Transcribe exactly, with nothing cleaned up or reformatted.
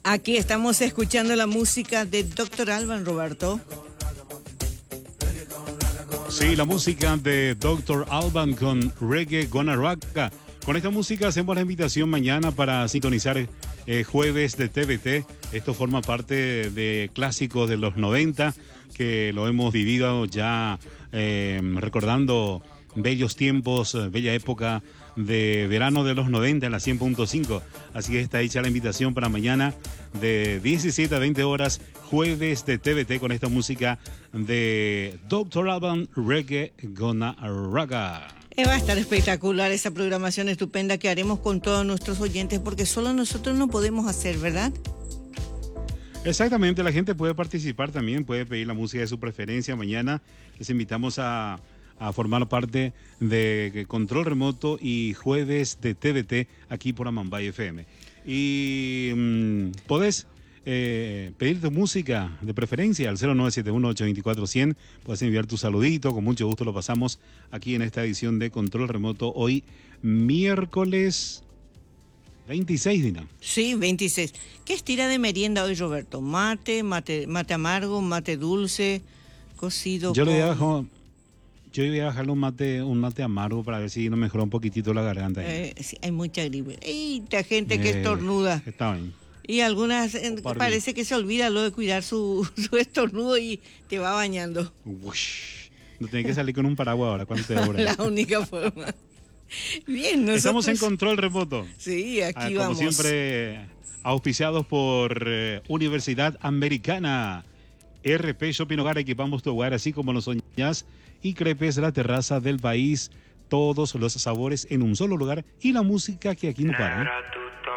Aquí estamos escuchando la música de doctor Alban, Roberto. Sí, la música de doctor Alban con Reggae Gonna Rock. Con esta música hacemos la invitación mañana para sintonizar eh, jueves de T V T. Esto forma parte de clásicos de los noventa que lo hemos vivido ya eh, recordando bellos tiempos, bella época de verano de los noventa en la cien punto cinco. Así que está hecha la invitación para mañana de diecisiete a veinte horas, jueves de T V T con esta música de doctor Alban, Reggae Gonna Raga. Eh, va a estar espectacular esa programación estupenda que haremos con todos nuestros oyentes, porque solo nosotros no podemos hacer, ¿verdad? Exactamente, la gente puede participar también, puede pedir la música de su preferencia. Mañana les invitamos a, a formar parte de Control Remoto y jueves de T V T aquí por Amambay F M. Y mmm, podés eh, pedir tu música de preferencia al cero nueve siete uno, ocho dos cuatro, cien. Puedes enviar tu saludito, con mucho gusto lo pasamos aquí en esta edición de Control Remoto. Hoy miércoles veintiséis, Dina. Sí, veintiséis. ¿Qué estira de merienda hoy, Roberto? Mate, mate, mate amargo, mate dulce, cocido. Yo con... le voy a dejar, yo voy a dejarle un mate, un mate amargo para ver si nos mejora un poquitito la garganta. Eh, sí, hay mucha gripe. ¡Ey, esta gente eh, que estornuda! Está bien. Y algunas eh, parece que se olvida lo de cuidar su, su estornudo y te va bañando. Ush, no tenés que salir con un paraguas ahora cuando te abra. La única forma. Bien, nosotros... Estamos en Control Remoto. Sí, aquí ah, como vamos. Como siempre, auspiciados por eh, Universidad Americana. R P Shopping Hogar, equipamos tu hogar así como lo soñás. Y Crepes, la terraza del país. Todos los sabores en un solo lugar. Y la música que aquí no para, ¿eh?